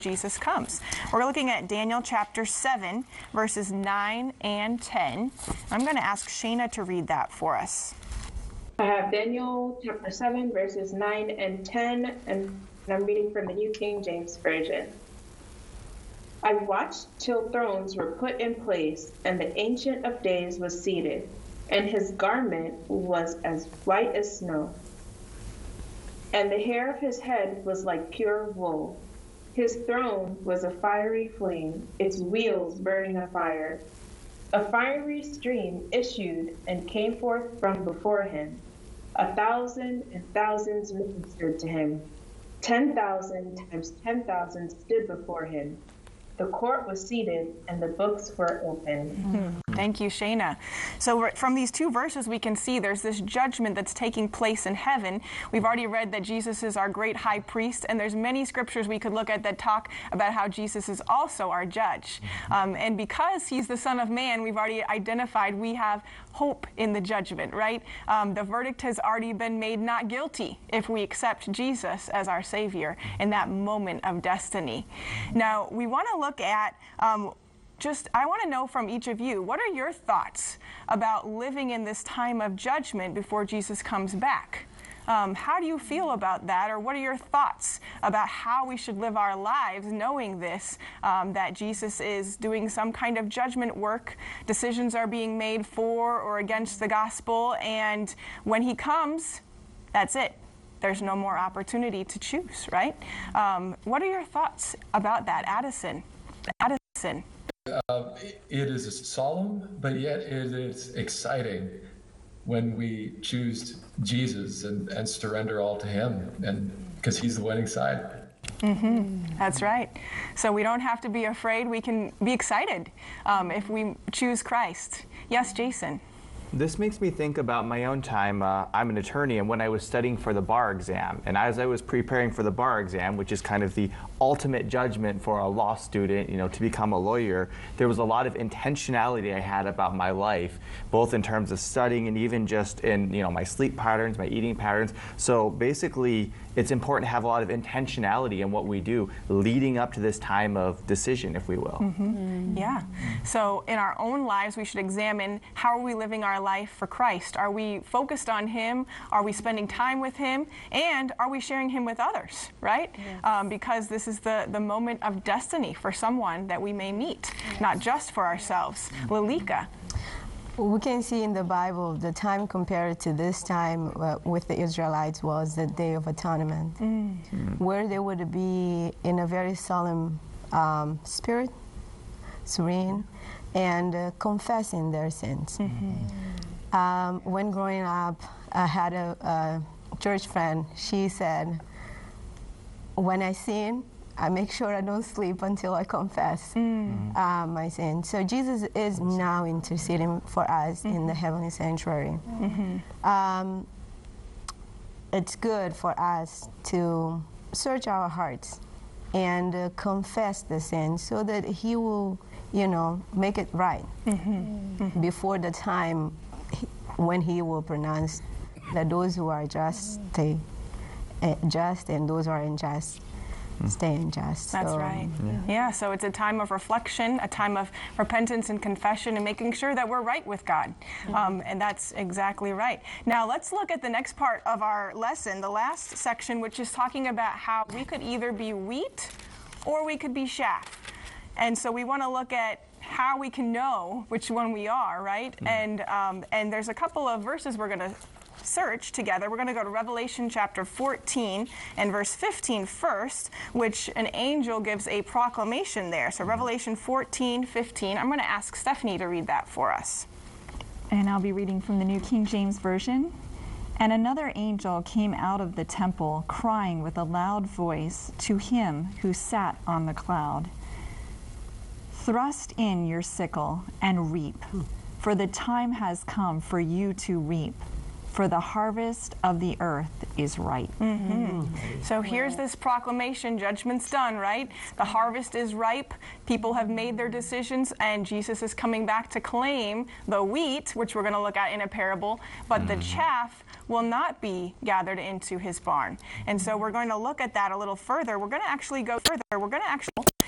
Jesus comes. We're looking at Daniel chapter 7, verses 9 and 10. I'm going to ask Shayna to read that for us. I have Daniel chapter 7, verses 9 and 10, and I'm reading from the New King James Version. I watched till thrones were put in place, and the Ancient of Days was seated, and his garment was as white as snow, and the hair of his head was like pure wool. His throne was a fiery flame, its wheels burning a fire. A fiery stream issued and came forth from before him. 1,000 and thousands ministered to him. 10,000 times 10,000 stood before him. The court was seated, and the books were open. Thank you, Shayna. So from these two verses, we can see there's this judgment that's taking place in heaven. We've already read that Jesus is our great high priest, and there's many scriptures we could look at that talk about how Jesus is also our judge. And because he's the Son of Man, we've already identified we have hope in the judgment, right? The verdict has already been made not guilty if we accept Jesus as our Savior in that moment of destiny. Now, we want to look at I want to know from each of you, what are your thoughts about living in this time of judgment before Jesus comes back? How do you feel about that, or what are your thoughts about how we should live our lives knowing this, that Jesus is doing some kind of judgment work, decisions are being made for or against the gospel, and when he comes, that's it. There's no more opportunity to choose, right? What are your thoughts about that, Addison? It is solemn, but yet it is exciting when we choose Jesus and surrender all to him, and because he's the winning side. That's right. So we don't have to be afraid. We can be excited if we choose Christ. Yes, Jason. This makes me think about my own time. I'm an attorney, and when I was studying for the bar exam, and as I was preparing for the bar exam, which is kind of the ultimate judgment for a law student, to become a lawyer, there was a lot of intentionality I had about my life, both in terms of studying and even just in my sleep patterns, my eating patterns. So basically, it's important to have a lot of intentionality in what we do leading up to this time of decision, if we will. Yeah. So in our own lives, we should examine how are we living our life for Christ? Are we focused on him? Are we spending time with him? And are we sharing him with others, right? Yes. Because this is the moment of destiny for someone that we may meet, not just for ourselves. Lalika. We can see in the Bible the time compared to this time with the Israelites was the Day of Atonement, where they would be in a very solemn spirit, serene, and confessing their sins. When growing up, I had a church friend. She said, when I sin, I make sure I don't sleep until I confess my sin. So Jesus is now interceding for us in the heavenly sanctuary. It's good for us to search our hearts and confess the sin so that he will, make it right before the time when he will pronounce that those who are just stay just and those who are unjust stay unjust. That's right. Yeah, so it's a time of reflection, a time of repentance and confession, and making sure that we're right with God. And that's exactly right. Now let's look at the next part of our lesson, the last section, which is talking about how we could either be wheat or we could be chaff. And so we want to look at how we can know which one we are, right? And there's a couple of verses we're going to search together. We're going to go to Revelation chapter 14 and verse 15 first, which an angel gives a proclamation there. So Revelation 14:15. I'm going to ask Stephanie to read that for us. And I'll be reading from the New King James Version. And another angel came out of the temple, crying with a loud voice to him who sat on the cloud, "Thrust in your sickle and reap, for the time has come for you to reap, for the harvest of the earth is ripe. So here's this proclamation, judgment's done, right? The harvest is ripe, people have made their decisions, and Jesus is coming back to claim the wheat, which we're going to look at in a parable, but the chaff will not be gathered into his barn. And so we're going to look at that a little further. We're going to actually go further. We're going to actually